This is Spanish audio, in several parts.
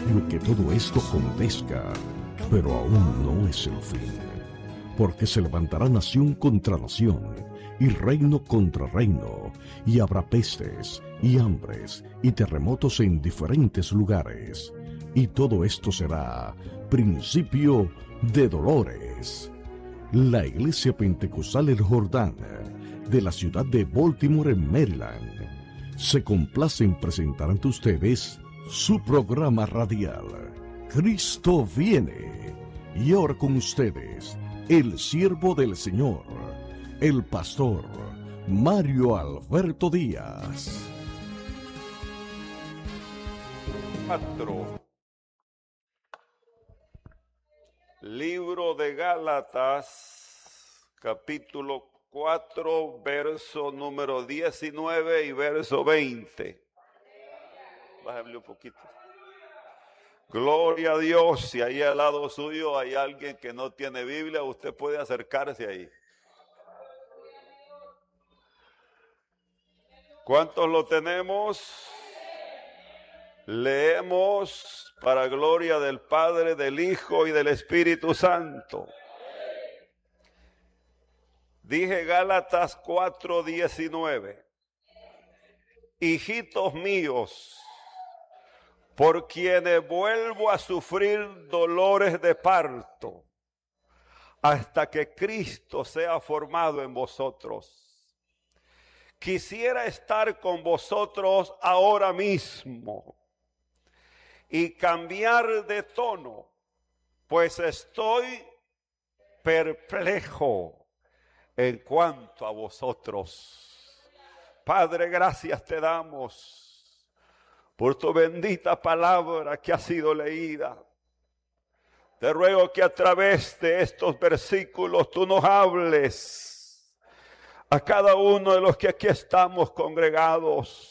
en que todo esto acontezca, pero aún no es el fin, porque se levantará nación contra nación, y reino contra reino, y habrá pestes, y hambres, y terremotos en diferentes lugares, y todo esto será principio de dolores. La Iglesia Pentecostal El Jordán, de la ciudad de Baltimore, en Maryland, se complace en presentar ante ustedes su programa radial, Cristo viene. Y ahora con ustedes, el siervo del Señor, el pastor Mario Alberto Díaz. 4. Libro de Gálatas, capítulo 4, verso número 19 y verso 20. Bájale un poquito. Gloria a Dios. Si ahí al lado suyo hay alguien que no tiene Biblia, usted puede acercarse ahí. ¿Cuántos lo tenemos? Leemos para gloria del Padre, del Hijo y del Espíritu Santo. Dije Gálatas 4:19. Hijitos míos, por quienes vuelvo a sufrir dolores de parto, hasta que Cristo sea formado en vosotros. Quisiera estar con vosotros ahora mismo y cambiar de tono, pues estoy perplejo en cuanto a vosotros. Padre, gracias te damos por tu bendita palabra que ha sido leída. Te ruego que a través de estos versículos tú nos hables a cada uno de los que aquí estamos congregados.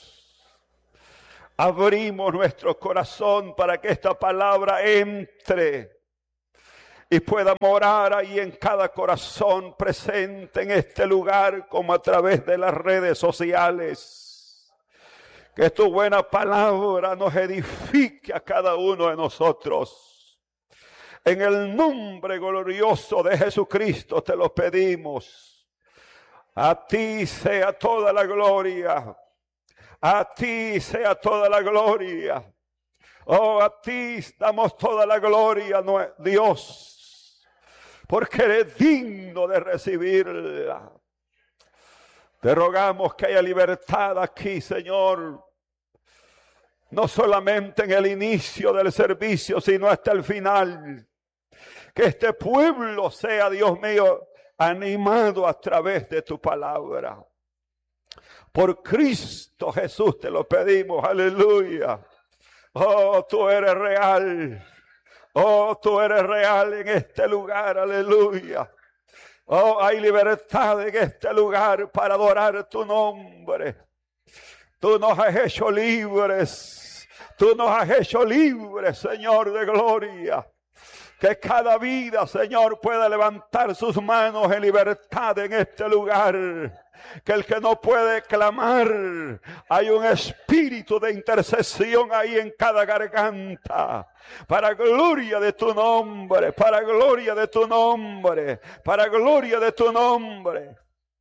Abrimos nuestro corazón para que esta palabra entre y pueda morar ahí en cada corazón presente en este lugar, como a través de las redes sociales. Que tu buena palabra nos edifique a cada uno de nosotros. En el nombre glorioso de Jesucristo te lo pedimos. A ti sea toda la gloria. A ti sea toda la gloria. Oh, a ti damos toda la gloria, Dios, porque eres digno de recibirla. Te rogamos que haya libertad aquí, Señor, no solamente en el inicio del servicio, sino hasta el final. Que este pueblo sea, Dios mío, animado a través de tu palabra. Por Cristo Jesús te lo pedimos, aleluya. Oh, tú eres real. Oh, tú eres real en este lugar, aleluya. Oh, hay libertad en este lugar para adorar tu nombre. Tú nos has hecho libres. Tú nos has hecho libres, Señor de gloria. Que cada vida, Señor, pueda levantar sus manos en libertad en este lugar. Que el que no puede clamar, hay un espíritu de intercesión ahí en cada garganta. Para gloria de tu nombre, para gloria de tu nombre, para gloria de tu nombre.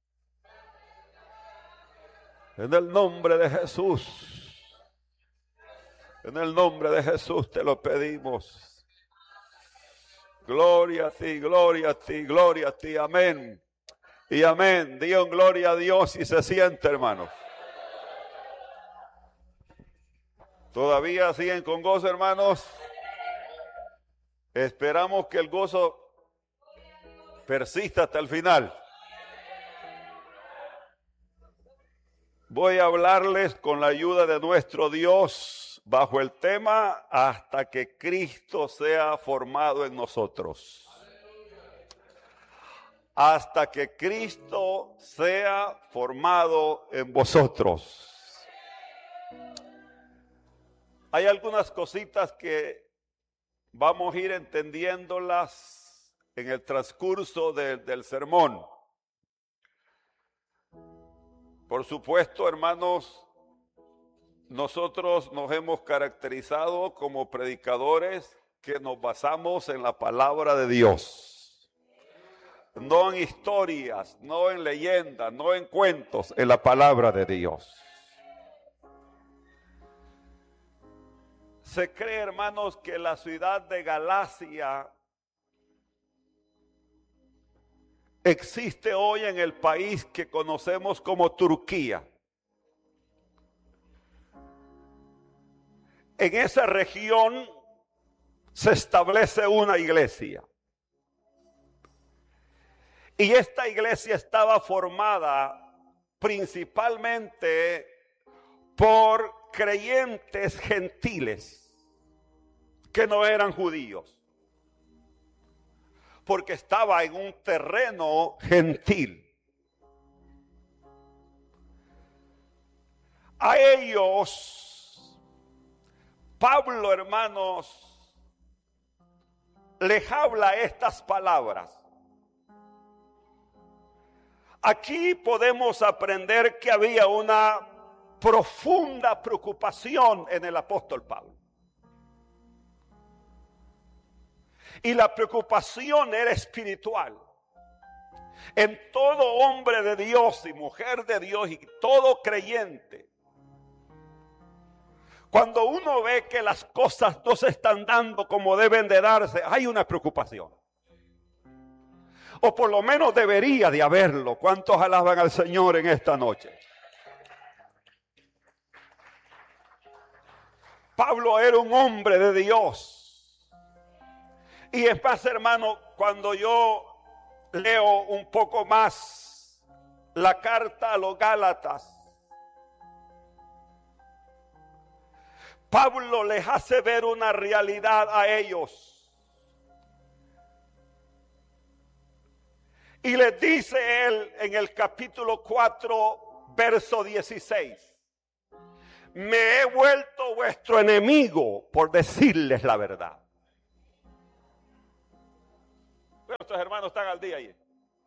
En el nombre de Jesús. En el nombre de Jesús te lo pedimos. Gloria a ti, gloria a ti, gloria a ti. Amén. Y amén. Digan gloria a Dios y se siente, hermanos. ¿Todavía siguen con gozo, hermanos? Esperamos que el gozo persista hasta el final. Voy a hablarles con la ayuda de nuestro Dios bajo el tema hasta que Cristo sea formado en nosotros. Hasta que Cristo sea formado en vosotros. Hay algunas cositas que vamos a ir entendiéndolas en el transcurso del sermón. Por supuesto, hermanos, Nosotros nos hemos caracterizado como predicadores que nos basamos en la palabra de Dios. No en historias, no en leyendas, no en cuentos, en la palabra de Dios. Se cree, hermanos, que la ciudad de Galacia existe hoy en el país que conocemos como Turquía. En esa región se establece una iglesia. Y esta iglesia estaba formada principalmente por creyentes gentiles que no eran judíos, porque estaba en un terreno gentil. A ellos Pablo, hermanos, les habla estas palabras. Aquí podemos aprender que había una profunda preocupación en el apóstol Pablo. Y la preocupación era espiritual. En todo hombre de Dios y mujer de Dios y todo creyente, cuando uno ve que las cosas no se están dando como deben de darse, hay una preocupación. O por lo menos debería de haberlo. ¿Cuántos alaban al Señor en esta noche? Pablo era un hombre de Dios. Y es más, hermano, cuando yo leo un poco más la carta a los Gálatas, Pablo les hace ver una realidad a ellos. Y les dice él en el capítulo 4, verso 16. Me he vuelto vuestro enemigo por decirles la verdad. Pero estos hermanos están al día ahí.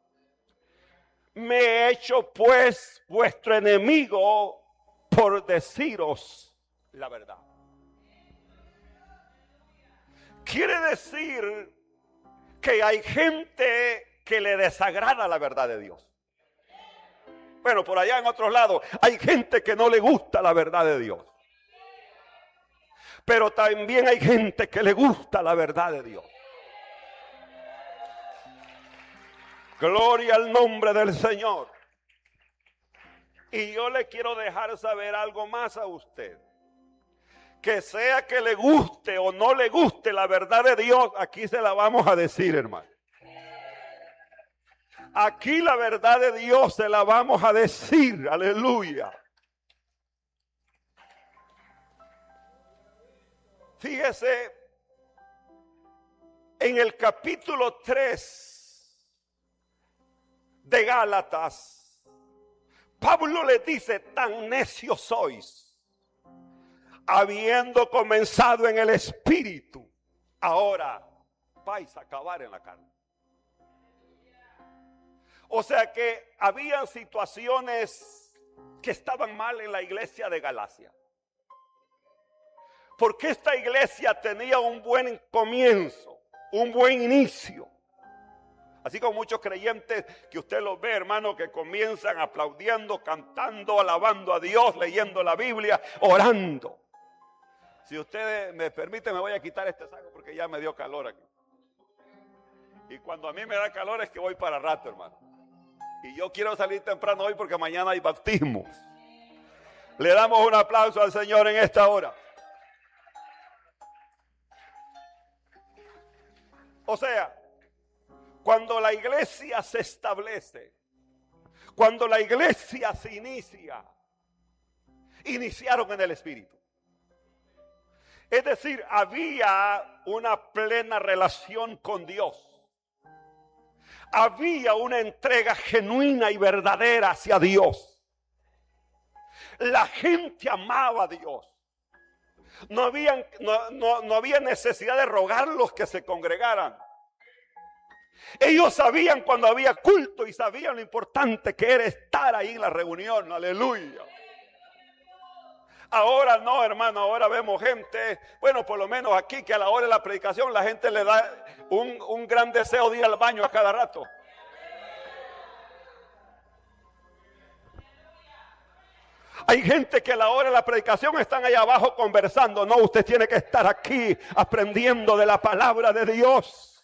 Me he hecho pues vuestro enemigo por deciros la verdad. Quiere decir que hay gente que le desagrada la verdad de Dios. Bueno, por allá en otros lados hay gente que no le gusta la verdad de Dios. Pero también hay gente que le gusta la verdad de Dios. Gloria al nombre del Señor. Y yo le quiero dejar saber algo más a usted. Que sea que le guste o no le guste la verdad de Dios, aquí se la vamos a decir, hermano. Aquí la verdad de Dios se la vamos a decir, aleluya. Fíjese, en el capítulo 3 de Gálatas, Pablo le dice, tan necios sois, habiendo comenzado en el espíritu, ahora vais a acabar en la carne. O sea que habían situaciones que estaban mal en la iglesia de Galacia. Porque esta iglesia tenía un buen comienzo, un buen inicio. Así como muchos creyentes que usted los ve, hermano, que comienzan aplaudiendo, cantando, alabando a Dios, leyendo la Biblia, orando. Si usted me permite, me voy a quitar este saco porque ya me dio calor aquí. Y cuando a mí me da calor es que voy para rato, hermano. Y yo quiero salir temprano hoy porque mañana hay bautismos. Le damos un aplauso al Señor en esta hora. O sea, cuando la iglesia se establece, cuando la iglesia se inicia, iniciaron en el Espíritu. Es decir, había una plena relación con Dios. Había una entrega genuina y verdadera hacia Dios. La gente amaba a Dios. No había necesidad de rogarlos que se congregaran. Ellos sabían cuando había culto y sabían lo importante que era estar ahí en la reunión. Aleluya. Ahora no, hermano, ahora vemos gente, bueno, por lo menos aquí, que a la hora de la predicación la gente le da un gran deseo de ir al baño a cada rato. Hay gente que a la hora de la predicación están allá abajo conversando. No, usted tiene que estar aquí aprendiendo de la palabra de Dios.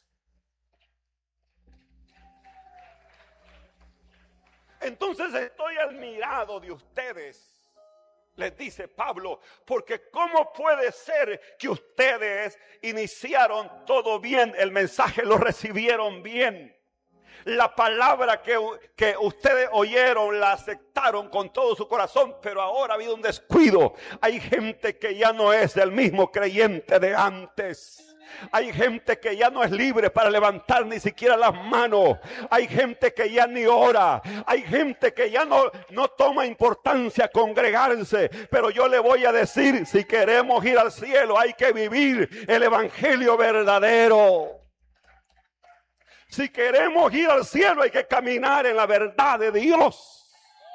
Entonces estoy admirado de ustedes, les dice Pablo, porque ¿cómo puede ser que ustedes iniciaron todo bien? El mensaje lo recibieron bien. La palabra que ustedes oyeron la aceptaron con todo su corazón, pero ahora ha habido un descuido. Hay gente que ya no es el mismo creyente de antes. Hay gente que ya no es libre para levantar ni siquiera las manos. Hay gente que ya ni ora. Hay gente que ya no toma importancia congregarse. Pero yo le voy a decir, si queremos ir al cielo, hay que vivir el evangelio verdadero. Si queremos ir al cielo, hay que caminar en la verdad de Dios.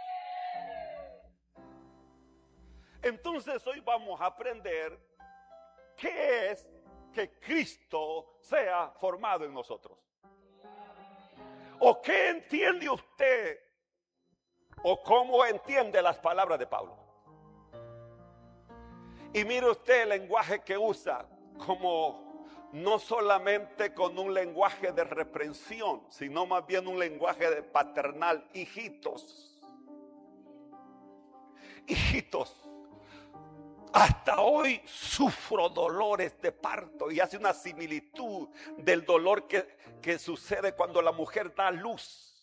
Entonces hoy vamos a aprender qué es que Cristo sea formado en nosotros. ¿O qué entiende usted? ¿O cómo entiende las palabras de Pablo? Y mire usted el lenguaje que usa, como no solamente con un lenguaje de reprensión, sino más bien un lenguaje de paternal. Hijitos, hijitos, hasta hoy sufro dolores de parto, y hace una similitud del dolor que sucede cuando la mujer da luz.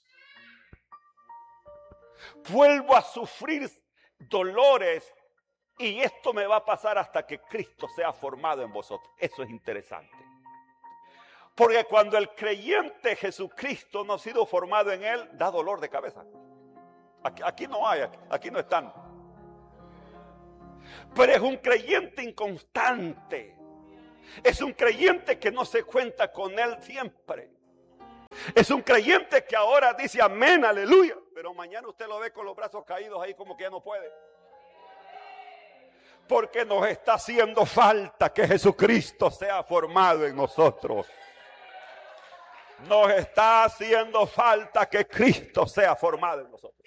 Vuelvo a sufrir dolores, y esto me va a pasar hasta que Cristo sea formado en vosotros. Eso es interesante. Porque cuando el creyente Jesucristo no ha sido formado en él, da dolor de cabeza. Aquí no hay, aquí no están. Pero es un creyente inconstante. Es un creyente que no se cuenta con él siempre. Es un creyente que ahora dice amén, aleluya. Pero mañana usted lo ve con los brazos caídos ahí como que ya no puede. Porque nos está haciendo falta que Jesucristo sea formado en nosotros. Nos está haciendo falta que Cristo sea formado en nosotros.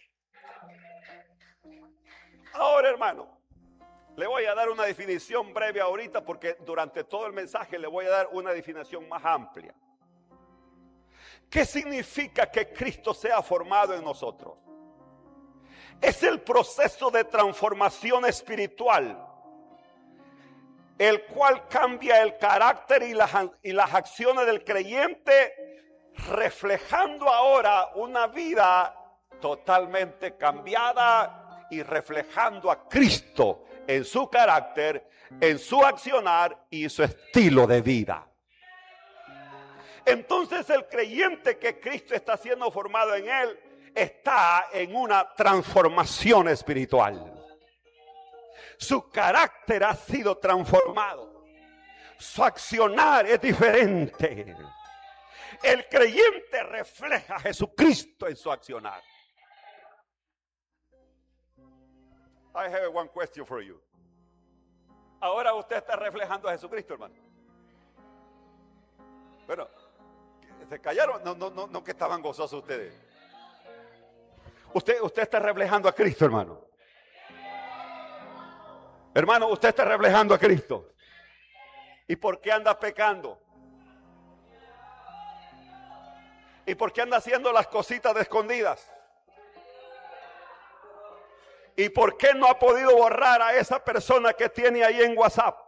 Ahora, hermano, le voy a dar una definición breve ahorita, porque durante todo el mensaje le voy a dar una definición más amplia. ¿Qué significa que Cristo sea formado en nosotros? Es el proceso de transformación espiritual, el cual cambia el carácter y las acciones del creyente, reflejando ahora una vida totalmente cambiada y reflejando a Cristo en su carácter, en su accionar y su estilo de vida. Entonces el creyente que Cristo está siendo formado en él está en una transformación espiritual. Su carácter ha sido transformado. Su accionar es diferente. El creyente refleja a Jesucristo en su accionar. I have one question for you. Ahora usted está reflejando a Jesucristo, hermano. Bueno, ¿se callaron? No que estaban gozosos ustedes. Usted está reflejando a Cristo, hermano. Hermano, usted está reflejando a Cristo. ¿Y por qué anda pecando? ¿Y por qué anda haciendo las cositas de escondidas? ¿Y por qué no ha podido borrar a esa persona que tiene ahí en WhatsApp?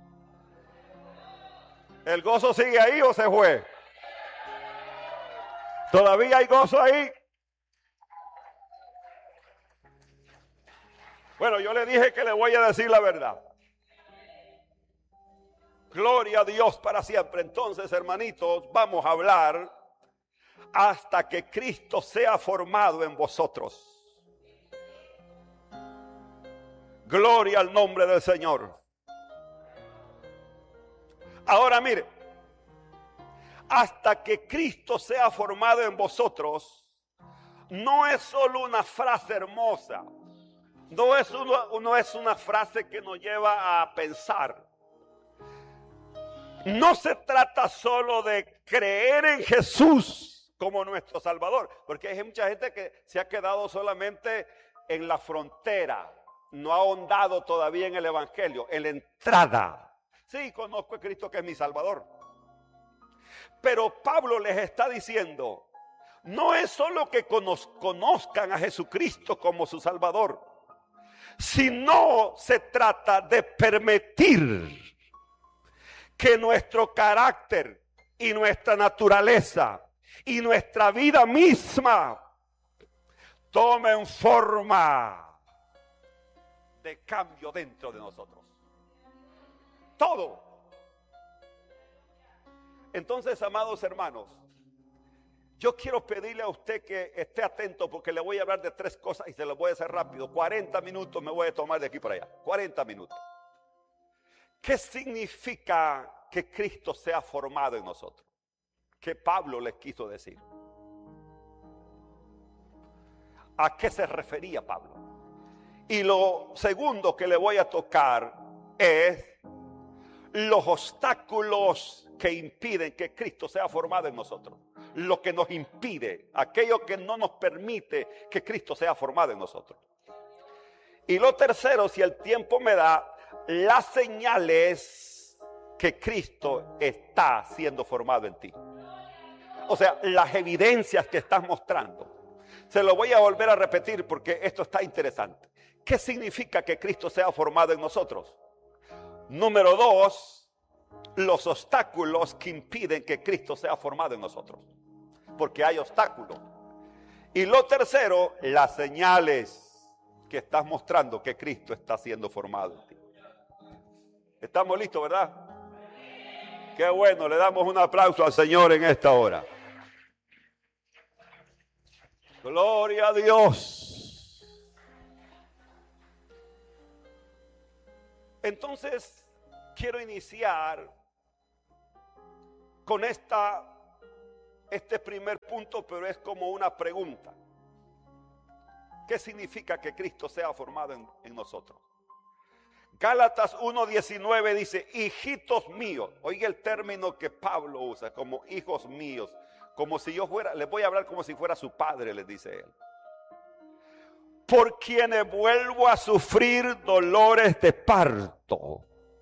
¿El gozo sigue ahí o se fue? ¿Todavía hay gozo ahí? Bueno, yo le dije que le voy a decir la verdad. Gloria a Dios para siempre. Entonces, hermanitos, vamos a hablar hasta que Cristo sea formado en vosotros. Gloria al nombre del Señor. Ahora mire, hasta que Cristo sea formado en vosotros, no es solo una frase hermosa No es una frase que nos lleva a pensar. No se trata solo de creer en Jesús como nuestro Salvador, porque hay mucha gente que se ha quedado solamente en la frontera, no ha ahondado todavía en el Evangelio, en la entrada. Sí, conozco a Cristo que es mi Salvador. Pero Pablo les está diciendo, no es solo que conozcan a Jesucristo como su Salvador, sino se trata de permitir que nuestro carácter y nuestra naturaleza y nuestra vida misma tomen forma de cambio dentro de nosotros. Todo. Entonces, amados hermanos, yo quiero pedirle a usted que esté atento porque le voy a hablar de 3 cosas y se las voy a hacer rápido. 40 minutos me voy a tomar de aquí para allá. 40 minutos. ¿Qué significa que Cristo sea formado en nosotros? ¿Qué Pablo les quiso decir? ¿A qué se refería Pablo? Y lo segundo que le voy a tocar es los obstáculos que impiden que Cristo sea formado en nosotros. Lo que nos impide, aquello que no nos permite que Cristo sea formado en nosotros. Y lo tercero, si el tiempo me da, las señales que Cristo está siendo formado en ti. O sea, las evidencias que estás mostrando. Se lo voy a volver a repetir porque esto está interesante. ¿Qué significa que Cristo sea formado en nosotros? Número 2, los obstáculos que impiden que Cristo sea formado en nosotros. Porque hay obstáculos. Y lo tercero, las señales que estás mostrando que Cristo está siendo formado en ti. ¿Estamos listos, verdad? Qué bueno, le damos un aplauso al Señor en esta hora. Gloria a Dios. Entonces, quiero iniciar con este primer punto, pero es como una pregunta. ¿Qué significa que Cristo sea formado en nosotros? Gálatas 1:19 dice, hijitos míos. Oiga el término que Pablo usa, como hijos míos. Como si yo fuera, les voy a hablar como si fuera su padre, les dice él. Por quienes vuelvo a sufrir dolores de parto,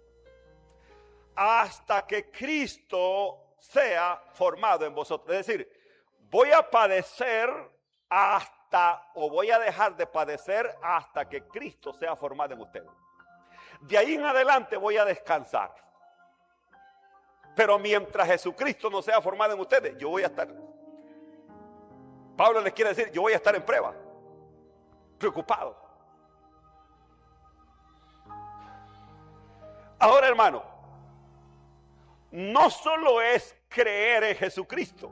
hasta que Cristo sea formado en vosotros. Es decir, voy a padecer voy a dejar de padecer hasta que Cristo sea formado en ustedes. De ahí en adelante voy a descansar. Pero mientras Jesucristo no sea formado en ustedes, yo voy a estar. Pablo les quiere decir, yo voy a estar en prueba, preocupado. Ahora, hermano, no solo es creer en Jesucristo,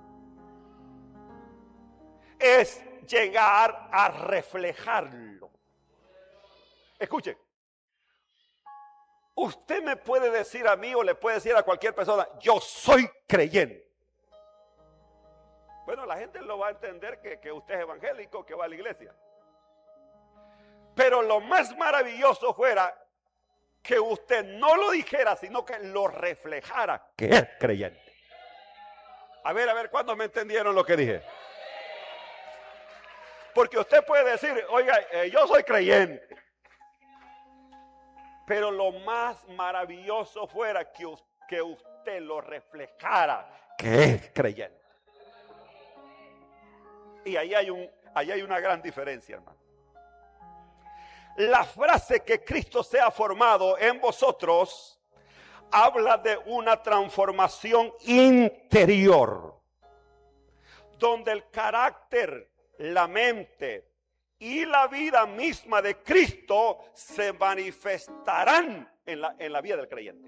es llegar a reflejarlo. Escuchen. Usted me puede decir a mí o le puede decir a cualquier persona, yo soy creyente. Bueno, la gente lo va a entender que usted es evangélico, que va a la iglesia. Pero lo más maravilloso fuera que usted no lo dijera, sino que lo reflejara, que es creyente. A ver, ¿cuántos me entendieron lo que dije? Porque usted puede decir, oiga, yo soy creyente. Pero lo más maravilloso fuera que usted lo reflejara, que es creyente. Y ahí hay una gran diferencia, hermano. La frase que Cristo sea formado en vosotros habla de una transformación interior, donde el carácter, la mente y la vida misma de Cristo se manifestarán en la vida del creyente.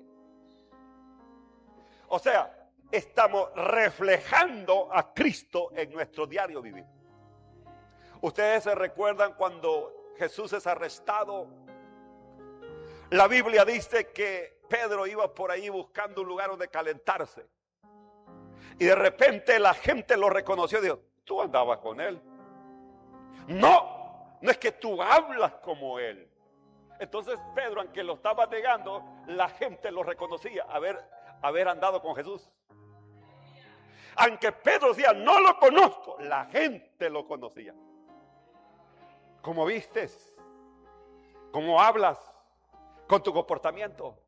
O sea, estamos reflejando a Cristo en nuestro diario vivir. Ustedes se recuerdan cuando Jesús es arrestado. La Biblia dice que Pedro iba por ahí buscando un lugar donde calentarse. Y de repente la gente lo reconoció y dijo, ¿tú andabas con él? No, No es que tú hablas como Él. Entonces Pedro, aunque lo estaba negando, la gente lo reconocía, haber andado con Jesús. Aunque Pedro decía, no lo conozco, la gente lo conocía. ¿Cómo vistes? ¿Cómo hablas? Con tu comportamiento.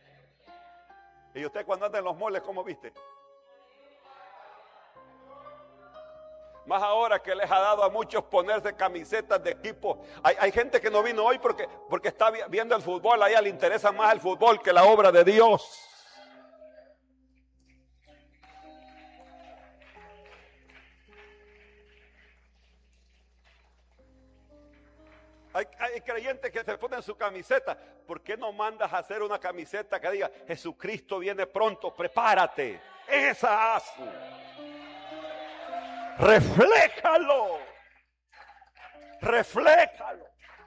Y usted cuando anda en los moles, ¿cómo viste? Más ahora que les ha dado a muchos ponerse camisetas de equipo. Hay gente que no vino hoy porque está viendo el fútbol. A ella le interesa más el fútbol que la obra de Dios. Hay creyentes que se ponen su camiseta. ¿Por qué no mandas a hacer una camiseta que diga Jesucristo viene pronto, prepárate? Esa haz. Refléjalo. Refléjalo.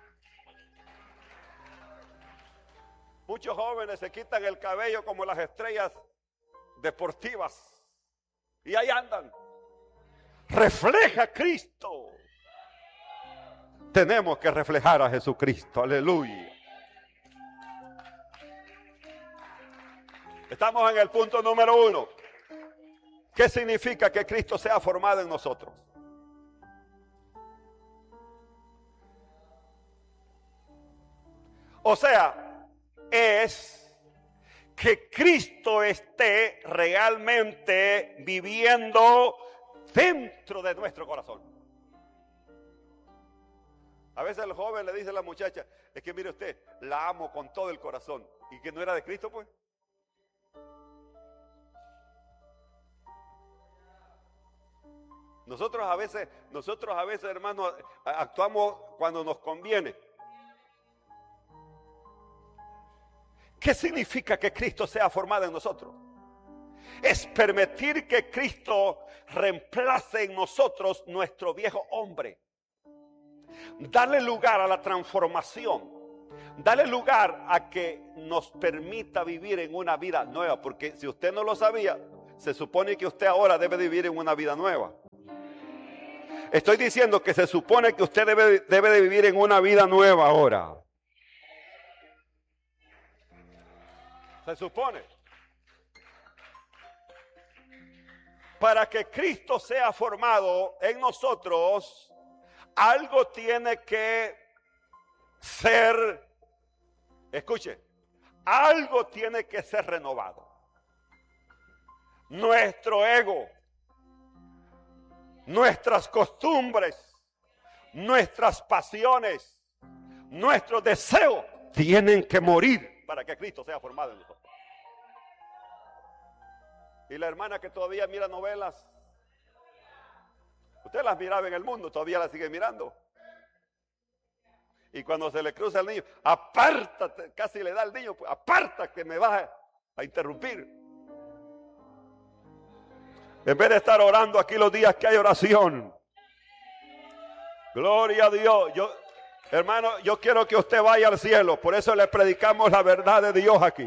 Muchos jóvenes se quitan el cabello como las estrellas deportivas y ahí andan. Refleja a Cristo. Tenemos que reflejar a Jesucristo. Aleluya. Estamos en el punto número 1. ¿Qué significa que Cristo sea formado en nosotros? O sea, es que Cristo esté realmente viviendo dentro de nuestro corazón. A veces el joven le dice a la muchacha, es que mire usted, la amo con todo el corazón. ¿Y que no era de Cristo, pues? Nosotros a veces, hermanos, actuamos cuando nos conviene. ¿Qué significa que Cristo sea formado en nosotros? Es permitir que Cristo reemplace en nosotros nuestro viejo hombre. Darle lugar a la transformación. Darle lugar a que nos permita vivir en una vida nueva. Porque si usted no lo sabía, se supone que usted ahora debe vivir en una vida nueva. Estoy diciendo que se supone que usted debe de vivir en una vida nueva ahora. Se supone. Para que Cristo sea formado en nosotros, algo tiene que ser, escuche, algo tiene que ser renovado. Nuestro ego, nuestras costumbres, nuestras pasiones, nuestros deseos tienen que morir para que Cristo sea formado en nosotros. Y la hermana que todavía mira novelas, usted las miraba en el mundo, todavía las sigue mirando. Y cuando se le cruza el niño, apártate, casi le da al niño, pues, aparta que me vas a interrumpir. En vez de estar orando aquí los días que hay oración. Gloria a Dios. Hermano, yo quiero que usted vaya al cielo. Por eso le predicamos la verdad de Dios aquí.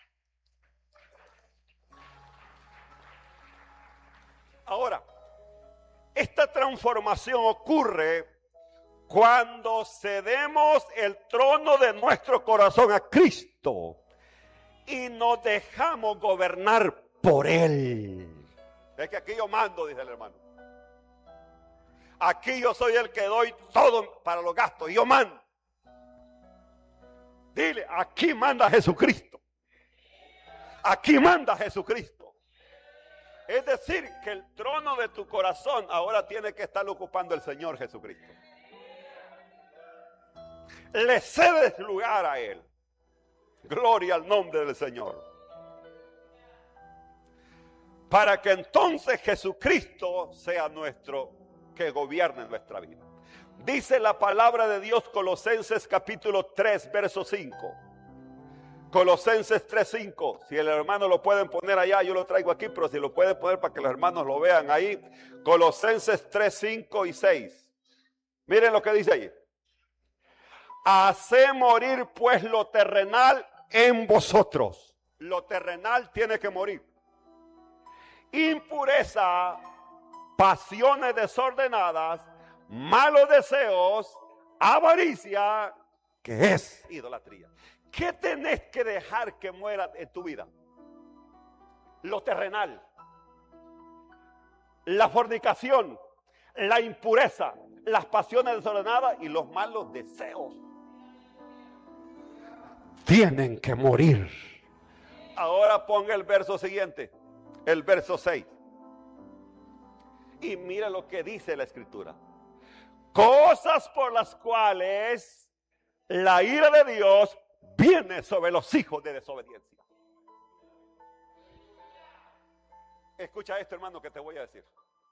Ahora, esta transformación ocurre cuando cedemos el trono de nuestro corazón a Cristo y nos dejamos gobernar por Él. Es que aquí yo mando, dice el hermano. Aquí yo soy el que doy todo para los gastos y yo mando. Dile, aquí manda Jesucristo. Aquí manda Jesucristo. Es decir, que el trono de tu corazón ahora tiene que estar ocupando el Señor Jesucristo. Le cedes lugar a Él. Gloria al nombre del Señor. Para que entonces Jesucristo sea nuestro, que gobierne nuestra vida. Dice la palabra de Dios, Colosenses capítulo 3, verso 5. Colosenses 3, 5. Si el hermano lo pueden poner allá, yo lo traigo aquí, pero si lo pueden poner para que los hermanos lo vean ahí. Colosenses 3, 5 y 6. Miren lo que dice ahí. Haced morir pues lo terrenal en vosotros. Lo terrenal tiene que morir. Impureza, pasiones desordenadas, malos deseos, avaricia, que es idolatría. ¿Qué tenés que dejar que muera en tu vida? Lo terrenal, la fornicación, la impureza, las pasiones desordenadas y los malos deseos. Tienen que morir. Ahora ponga el verso siguiente, el verso 6. Y mira lo que dice la Escritura. Cosas por las cuales la ira de Dios viene sobre los hijos de desobediencia. Escucha esto, hermano, que te voy a decir.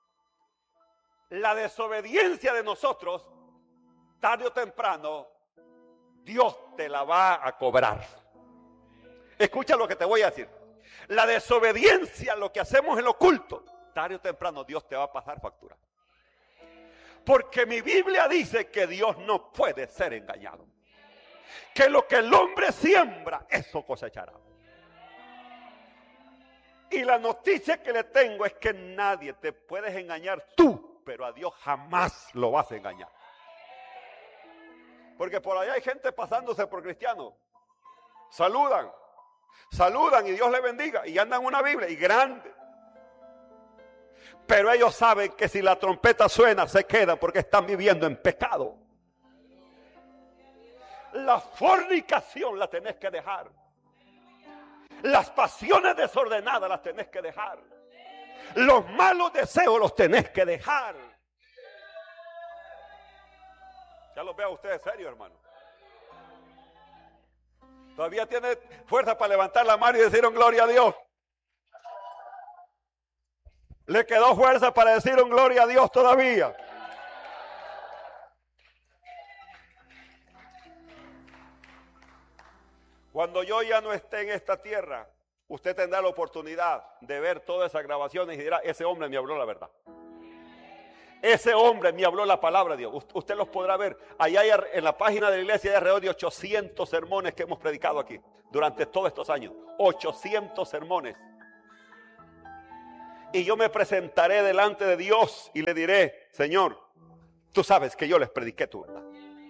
La desobediencia de nosotros, tarde o temprano, Dios te la va a cobrar. Escucha lo que te voy a decir. La desobediencia, lo que hacemos en lo oculto, tarde o temprano Dios te va a pasar factura. Porque mi Biblia dice que Dios no puede ser engañado. Que lo que el hombre siembra, eso cosechará. Y la noticia que le tengo es que nadie te puedes engañar tú, pero a Dios jamás lo vas a engañar. Porque por allá hay gente pasándose por cristiano. Saludan y Dios le bendiga. Y andan una Biblia y grande. Pero ellos saben que si la trompeta suena se quedan porque están viviendo en pecado. La fornicación la tenés que dejar. Las pasiones desordenadas las tenés que dejar. Los malos deseos los tenés que dejar. Ya los veo a ustedes serios, hermano. Todavía tiene fuerza para levantar la mano y decir un gloria a Dios. Le quedó fuerza para decir un gloria a Dios todavía. Cuando yo ya no esté en esta tierra, usted tendrá la oportunidad de ver todas esas grabaciones y dirá, ese hombre me habló la verdad. Ese hombre me habló la palabra de Dios. Usted los podrá ver. Allá en la página de la iglesia hay alrededor de 800 sermones que hemos predicado aquí durante todos estos años. 800 sermones. Y yo me presentaré delante de Dios y le diré, Señor, tú sabes que yo les prediqué tu verdad.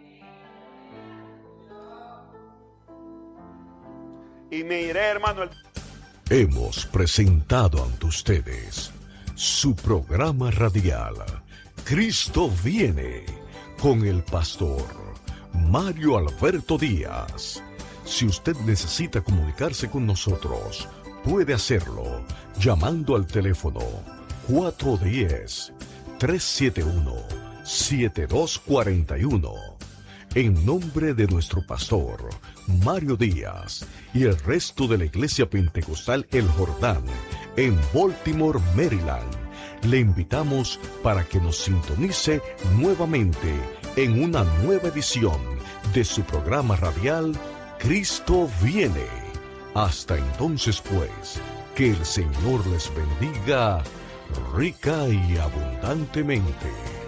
Y me iré, hermano. Hemos presentado ante ustedes su programa radial Cristo viene, con el pastor Mario Alberto Díaz. Si usted necesita comunicarse con nosotros, puede hacerlo llamando al teléfono 410-371-7241. En nombre de nuestro pastor Mario Díaz y el resto de la Iglesia Pentecostal El Jordán en Baltimore, Maryland, le invitamos para que nos sintonice nuevamente en una nueva edición de su programa radial Cristo viene. Hasta entonces, pues, que el Señor les bendiga rica y abundantemente.